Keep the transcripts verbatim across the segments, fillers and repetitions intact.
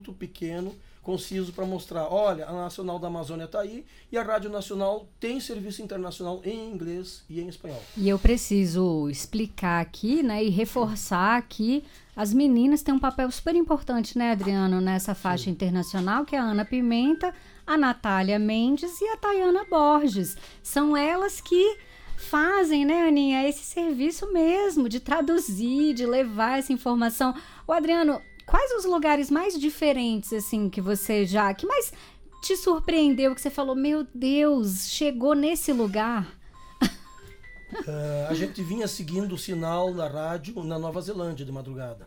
pequeno, conciso, para mostrar, olha, a Nacional da Amazônia está aí e a Rádio Nacional tem serviço internacional em inglês e em espanhol. E eu preciso explicar aqui, né, e reforçar que as meninas têm um papel super importante, né, Adriano, nessa faixa Sim. internacional, que é a Ana Pimenta, a Natália Mendes e a Tayana Borges. São elas que fazem, né, Aninha, esse serviço mesmo de traduzir, de levar essa informação. O Adriano, quais os lugares mais diferentes, assim, que você já... que mais te surpreendeu, que você falou, meu Deus, chegou nesse lugar? Uh, a gente vinha seguindo o sinal da rádio na Nova Zelândia de madrugada.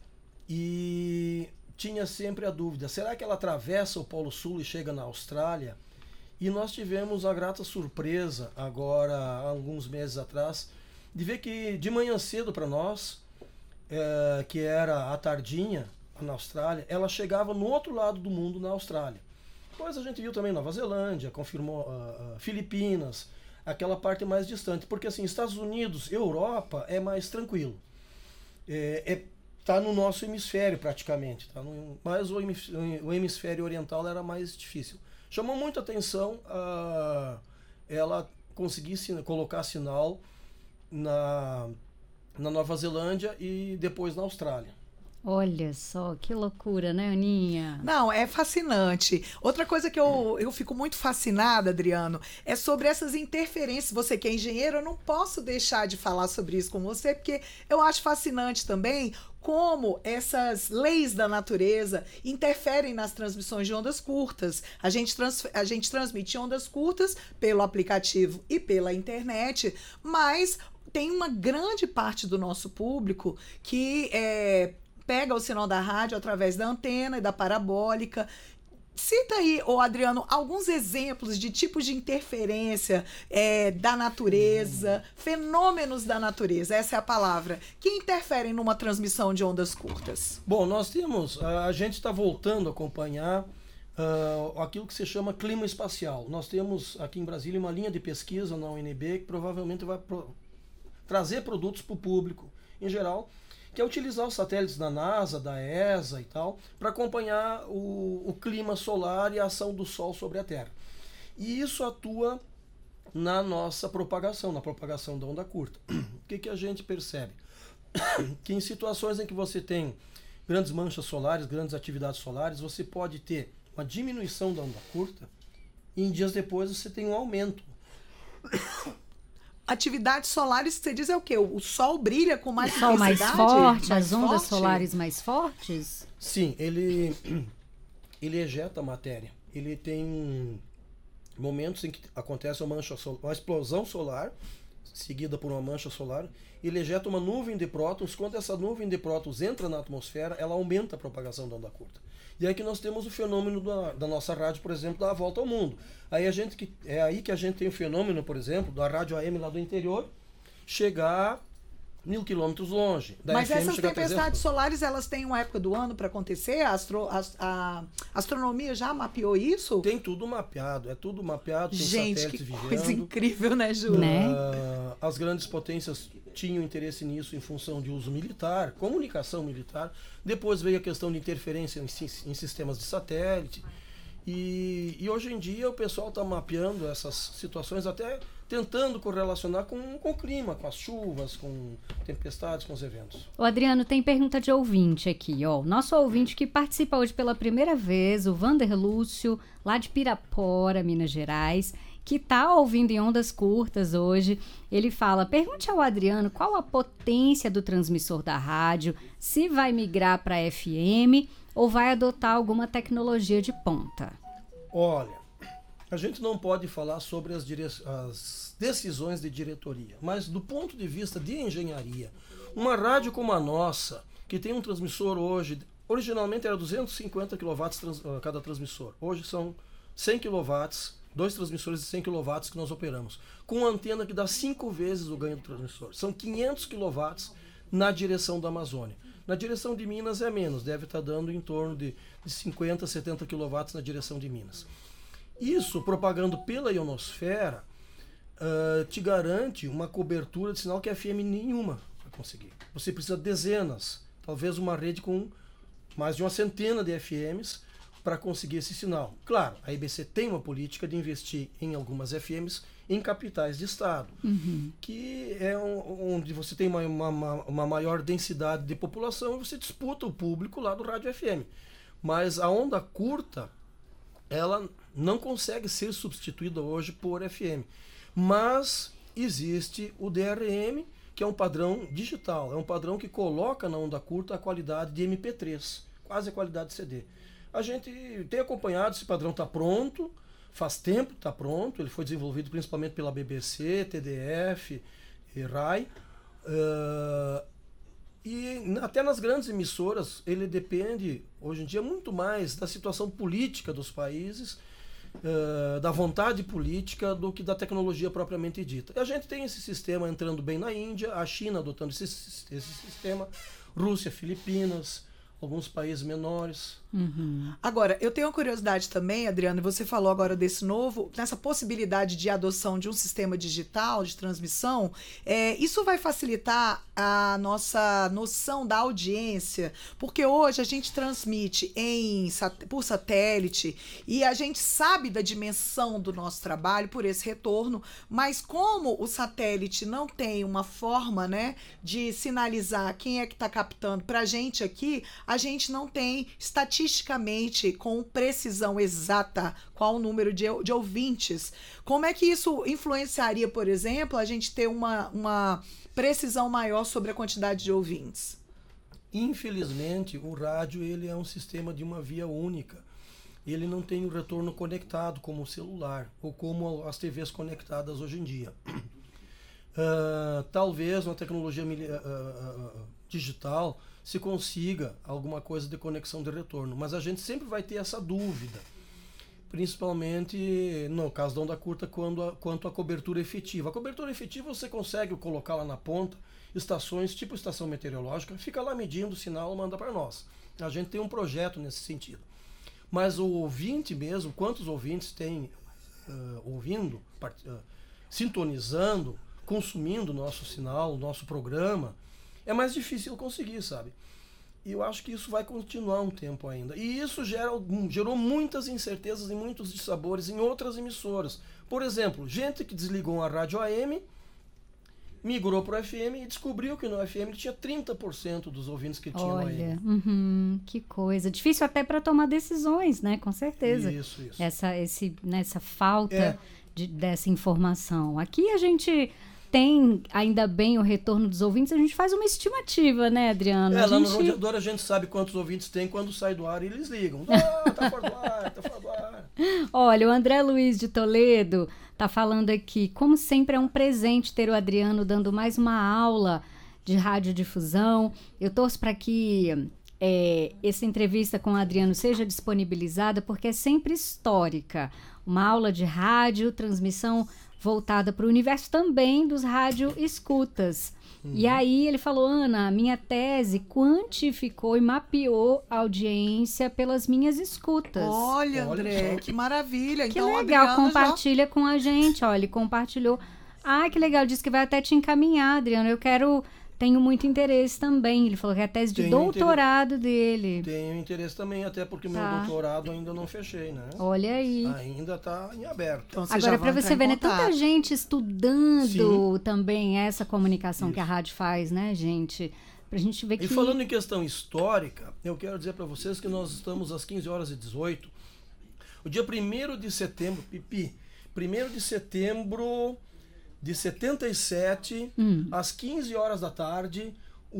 E tinha sempre a dúvida, será que ela atravessa o Polo Sul e chega na Austrália? E nós tivemos a grata surpresa, agora, há alguns meses atrás, de ver que de manhã cedo para nós, é, que era a tardinha na Austrália, ela chegava no outro lado do mundo, na Austrália. Depois a gente viu também Nova Zelândia, confirmou uh, uh, Filipinas, aquela parte mais distante, porque assim, Estados Unidos, Europa é mais tranquilo. É, é, tá no nosso hemisfério praticamente, tá no, mas o hemisfério, o hemisfério oriental era mais difícil. Chamou muita atenção uh, ela conseguir colocar sinal na, na Nova Zelândia e depois na Austrália. Olha só, que loucura, né, Aninha? Não, é fascinante. Outra coisa que eu, eu fico muito fascinada, Adriano, é sobre essas interferências. Você que é engenheiro, eu não posso deixar de falar sobre isso com você, porque eu acho fascinante também como essas leis da natureza interferem nas transmissões de ondas curtas. A gente, trans, a gente transmite ondas curtas pelo aplicativo e pela internet, mas tem uma grande parte do nosso público que é... pega o sinal da rádio através da antena e da parabólica. Cita aí, ô Adriano, alguns exemplos de tipos de interferência é, da natureza, hum. fenômenos da natureza, essa é a palavra, que interferem numa transmissão de ondas curtas. Bom, nós temos, a gente está voltando a acompanhar uh, aquilo que se chama clima espacial. Nós temos aqui em Brasília uma linha de pesquisa na U N B que provavelmente vai pro, trazer produtos para o público em geral, que é utilizar os satélites da NASA, da E S A e tal, para acompanhar o, o clima solar e a ação do Sol sobre a Terra. E isso atua na nossa propagação, na propagação da onda curta. O que, que a gente percebe? Que em situações em que você tem grandes manchas solares, grandes atividades solares, você pode ter uma diminuição da onda curta e em dias depois você tem um aumento. Atividades solares, você diz é o quê? O sol brilha com mais o sol mais forte, mais as ondas forte? solares mais fortes? Sim, ele, ele ejeta matéria. Ele tem momentos em que acontece uma, mancha sol, uma explosão solar, seguida por uma mancha solar, ele ejeta uma nuvem de prótons. Quando essa nuvem de prótons entra na atmosfera, ela aumenta a propagação da onda curta. E aí que nós temos o fenômeno da, da nossa rádio, por exemplo, da volta ao mundo. Aí a gente que, é aí que a gente tem o fenômeno, por exemplo, da rádio A M lá do interior chegar mil quilômetros longe. Da Mas F M essas tempestades solares, elas têm uma época do ano para acontecer? A, astro, a, a astronomia já mapeou isso? Tem tudo mapeado, é tudo mapeado, tem Gente, satélites que vigiando. coisa incrível, né, Ju? Né? Uh, as grandes potências tinham interesse nisso em função de uso militar, comunicação militar. Depois veio a questão de interferência em, em sistemas de satélite. E, e hoje em dia o pessoal está mapeando essas situações, até tentando correlacionar com, com o clima, com as chuvas, com tempestades, com os eventos. O Adriano, tem pergunta de ouvinte aqui, ó. Nosso ouvinte que participa hoje pela primeira vez, o Vander Lúcio, lá de Pirapora, Minas Gerais, que está ouvindo em ondas curtas hoje. Ele fala, pergunte ao Adriano qual a potência do transmissor da rádio, se vai migrar para F M ou vai adotar alguma tecnologia de ponta. Olha, a gente não pode falar sobre as, dire... as decisões de diretoria, mas do ponto de vista de engenharia, uma rádio como a nossa, que tem um transmissor hoje, originalmente era duzentos e cinquenta quilowatt trans... cada transmissor, hoje são cem quilowatt, dois transmissores de cem quilowatt que nós operamos, com uma antena que dá cinco vezes o ganho do transmissor. São quinhentos quilowatt na direção da Amazônia. Na direção de Minas é menos, deve estar dando em torno de, de cinquenta, setenta quilowatt na direção de Minas. Isso, propagando pela ionosfera, uh, te garante uma cobertura de sinal que F M nenhuma vai conseguir. Você precisa de dezenas, talvez uma rede com mais de uma centena de F Ms para conseguir esse sinal. Claro, a I B C tem uma política de investir em algumas F Ms em capitais de estado, uhum. que é um, onde você tem uma, uma, uma maior densidade de população e você disputa o público lá do rádio F M. Mas a onda curta, ela não consegue ser substituída hoje por F M. Mas existe o D R M, que é um padrão digital, é um padrão que coloca na onda curta a qualidade de M P três, quase a qualidade de C D. A gente tem acompanhado, esse padrão está pronto, faz tempo que está pronto, ele foi desenvolvido principalmente pela B B C, T D F e R A I. Uh, e até nas grandes emissoras, ele depende, hoje em dia, muito mais da situação política dos países, uh, da vontade política, do que da tecnologia propriamente dita. E a gente tem esse sistema entrando bem na Índia, a China adotando esse, esse sistema, Rússia, Filipinas, alguns países menores. Uhum. Agora, eu tenho uma curiosidade também, Adriano, você falou agora desse novo, nessa possibilidade de adoção de um sistema digital de transmissão, é, isso vai facilitar a nossa noção da audiência, porque hoje a gente transmite em, por satélite e a gente sabe da dimensão do nosso trabalho por esse retorno, mas como o satélite não tem uma forma, né, de sinalizar quem é que está captando para a gente aqui, a gente não tem estatísticamente, com precisão exata, qual o número de, de ouvintes. Como é que isso influenciaria, por exemplo, a gente ter uma, uma precisão maior sobre a quantidade de ouvintes? Infelizmente, o rádio ele é um sistema de uma via única. Ele não tem o retorno conectado como o celular, ou como as T Vs conectadas hoje em dia. Uh, talvez uma tecnologia uh, uh, digital se consiga alguma coisa de conexão de retorno, mas a gente sempre vai ter essa dúvida, principalmente no caso da onda curta, quando a, quanto à cobertura efetiva. A cobertura efetiva você consegue colocar lá na ponta estações tipo estação meteorológica, fica lá medindo o sinal e manda para nós. A gente tem um projeto nesse sentido. Mas o ouvinte mesmo, quantos ouvintes tem uh, ouvindo, part, uh, sintonizando, consumindo o nosso sinal, o nosso programa, é mais difícil conseguir, sabe? E eu acho que isso vai continuar um tempo ainda. E isso gera, gerou muitas incertezas e muitos dissabores em outras emissoras. Por exemplo, gente que desligou a rádio A M, migrou para o F M e descobriu que no F M tinha trinta por cento dos ouvintes que tinham Olha, A M. Uhum, que coisa. Difícil até para tomar decisões, né? Com certeza. Isso, isso. Essa, esse, nessa falta é. de, dessa informação. Aqui a gente tem, ainda bem, o retorno dos ouvintes, a gente faz uma estimativa, né, Adriano? É, a lá gente... no roteador a gente sabe quantos ouvintes tem quando sai do ar e eles ligam. Ah, tá fora do ar, tá fora do ar. Olha, o André Luiz de Toledo tá falando aqui, como sempre é um presente ter o Adriano dando mais uma aula de radiodifusão. Eu torço para que é, essa entrevista com o Adriano seja disponibilizada, porque é sempre histórica. Uma aula de rádio, transmissão voltada para o universo também dos rádio-escutas. Uhum. E aí ele falou, Ana, minha tese quantificou e mapeou a audiência pelas minhas escutas. Olha, André, Olha que maravilha. Que então, legal, compartilha já... com a gente. Olha, ele compartilhou. Ah, que legal, disse que vai até te encaminhar, Adriano. Eu quero... Tenho muito interesse também. Ele falou que é a tese de Tenho doutorado interesse, dele. Tenho interesse também, até porque tá. meu doutorado ainda não fechei, né? Olha aí. Ainda está em aberto. Então, agora, para você ver, né? Tanta gente estudando Sim. também essa comunicação Isso. que a rádio faz, né, gente? Pra gente ver que... E falando em questão histórica, eu quero dizer para vocês que nós estamos às quinze horas e dezoito. O dia primeiro de setembro, Pipi, primeiro de setembro... de setenta e sete, hum. às quinze horas da tarde,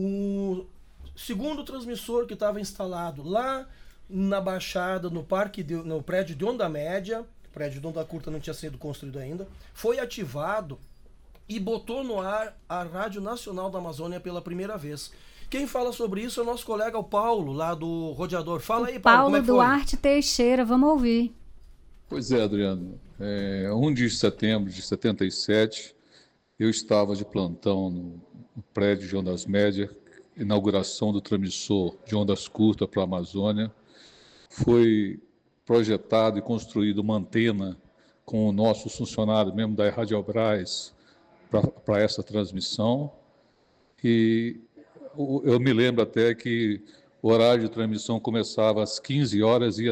o segundo transmissor que estava instalado lá na Baixada, no parque de, no prédio de onda média, o prédio de onda curta não tinha sido construído ainda, foi ativado e botou no ar a Rádio Nacional da Amazônia pela primeira vez. Quem fala sobre isso é o nosso colega o Paulo, lá do Rodeador. Fala aí, Paulo, Paulo como é que Duarte foi? Teixeira, vamos ouvir. Pois é, Adriano. É, um de setembro de setenta e sete... eu estava de plantão no, no prédio de Ondas Médias, inauguração do transmissor de ondas curtas para a Amazônia. Foi projetado e construído uma antena com o nosso funcionário mesmo da Radiobras para essa transmissão. E eu me lembro até que O horário de transmissão começava às quinze horas e ia